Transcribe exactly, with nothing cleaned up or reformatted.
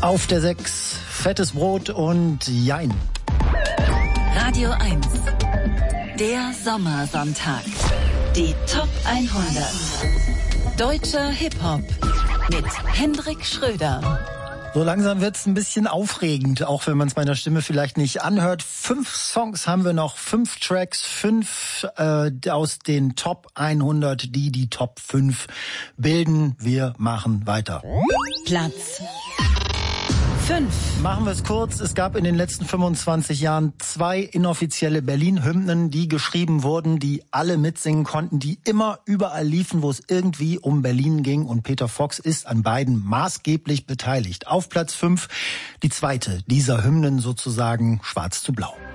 Auf der sechs, fettes Brot und Jein. Radio eins, der Sommersonntag. Die Top hundert. Deutscher Hip-Hop mit Hendrik Schröder. So langsam wird's ein bisschen aufregend, auch wenn man es meiner Stimme vielleicht nicht anhört. Fünf Songs haben wir noch, fünf Tracks, fünf äh, aus den Top hundert, die die Top fünf bilden. Wir machen weiter. Platz fünf. Machen wir es kurz. Es gab in den letzten fünfundzwanzig Jahren zwei inoffizielle Berlin-Hymnen, die geschrieben wurden, die alle mitsingen konnten, die immer überall liefen, wo es irgendwie um Berlin ging. Und Peter Fox ist an beiden maßgeblich beteiligt. Auf Platz fünf die zweite dieser Hymnen, sozusagen Schwarz zu Blau.